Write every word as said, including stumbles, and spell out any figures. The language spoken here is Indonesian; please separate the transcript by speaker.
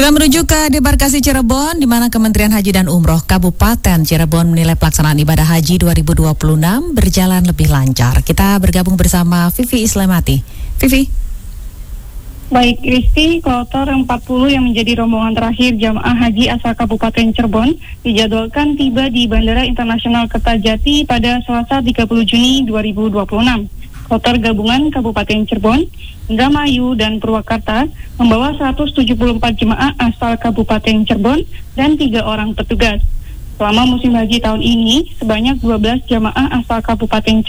Speaker 1: Kita menuju ke debarkasi Cirebon, di mana Kementerian Haji dan Umroh Kabupaten Cirebon menilai pelaksanaan ibadah haji dua ribu dua puluh enam berjalan lebih lancar. Kita bergabung bersama Vivi Islamati. Vivi.
Speaker 2: Baik, Kristi, kloter empat puluh yang menjadi rombongan terakhir jamaah haji asal Kabupaten Cirebon dijadwalkan tiba di Bandara Internasional Kertajati pada Selasa tiga puluh Juni dua ribu dua puluh enam. Kloter gabungan Kabupaten Cirebon, Indramayu, dan Purwakarta membawa seratus tujuh puluh empat jemaah asal Kabupaten Cirebon dan tiga orang petugas. Selama musim haji tahun ini, sebanyak dua belas jemaah asal Kabupaten Cirebon